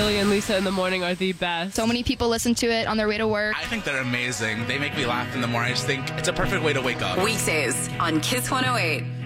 Billy and Lisa in the morning are the best. So many people listen to it on their way to work. I think they're amazing. They make me laugh in the morning. I just think it's a perfect way to wake up. Weekdays on Kiss 108.